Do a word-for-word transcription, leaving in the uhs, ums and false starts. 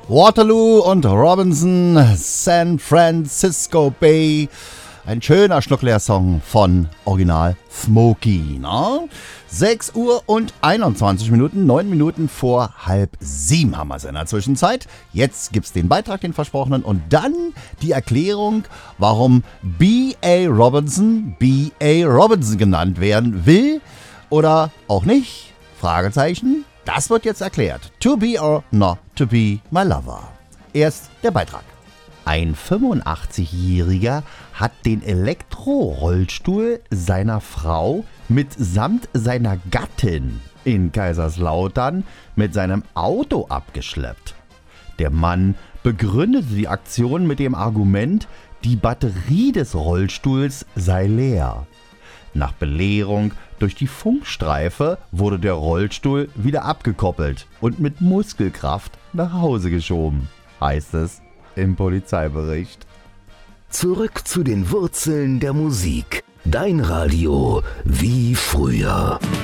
Waterloo und Robinson, San Francisco Bay. Ein schöner Schnuckleer-Song von Original Smokey. Ne? sechs Uhr und einundzwanzig Minuten, neun Minuten vor halb sieben haben wir es in der Zwischenzeit. Jetzt gibt's den Beitrag, den versprochenen, und dann die Erklärung, warum B A. Robinson B A. Robinson genannt werden will oder auch nicht. Fragezeichen. Das wird jetzt erklärt. To be or not to be my lover. Erst der Beitrag. Ein fünfundachtzigjähriger hat den Elektrorollstuhl seiner Frau mitsamt seiner Gattin in Kaiserslautern mit seinem Auto abgeschleppt. Der Mann begründete die Aktion mit dem Argument, die Batterie des Rollstuhls sei leer. Nach Belehrung durch die Funkstreife wurde der Rollstuhl wieder abgekoppelt und mit Muskelkraft nach Hause geschoben, heißt es im Polizeibericht. Zurück zu den Wurzeln der Musik. Dein Radio wie früher.